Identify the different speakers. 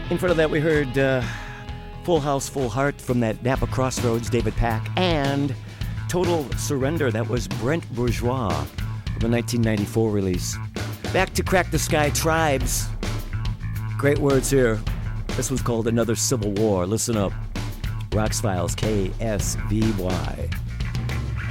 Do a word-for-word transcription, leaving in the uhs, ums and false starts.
Speaker 1: In front of that, we heard uh, Full House, Full Heart from that Napa Crossroads, David Pack, and Total Surrender. That was Brent Bourgeois from the nineteen ninety-four release. Back to Crack the Sky Tribes. Great words here. This was called Another Civil War. Listen up. Rocks Files, K S V Y.